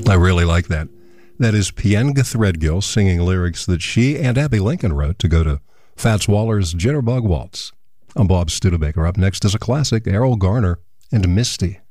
I really like that. That is Pienga Threadgill singing lyrics that she and Abby Lincoln wrote to go to Fats Waller's Jitterbug Waltz. I'm Bob Studebaker. Up next is a classic, Errol Garner and Misty.